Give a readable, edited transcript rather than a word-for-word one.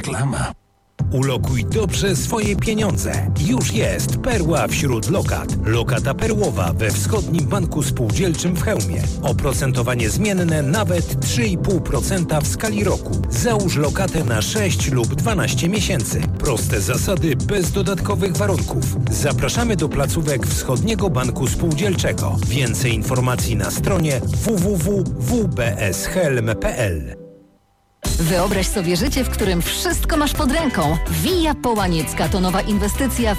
reklama. Ulokuj dobrze swoje pieniądze. Już jest Perła wśród lokat. Lokata perłowa we Wschodnim Banku Spółdzielczym w Chełmie. Oprocentowanie zmienne nawet 3,5% w skali roku. Załóż lokatę na 6 lub 12 miesięcy. Proste zasady bez dodatkowych warunków. Zapraszamy do placówek Wschodniego Banku Spółdzielczego. Więcej informacji na stronie www.wbshelm.pl. Wyobraź sobie życie, w którym wszystko masz pod ręką. Via Połaniecka to nowa inwestycja w